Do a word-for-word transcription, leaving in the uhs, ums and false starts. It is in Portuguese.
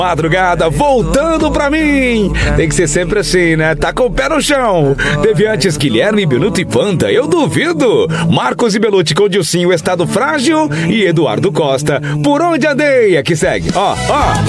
Madrugada voltando pra mim. Tem que ser sempre assim, né? Tá com o pé no chão. Teve antes Guilherme, Beluto e Panda, eu duvido. Marcos e Beluti com Dilcinho, Estado Frágil. E Eduardo Costa, Por Onde Andei. Aqui segue, ó, ó.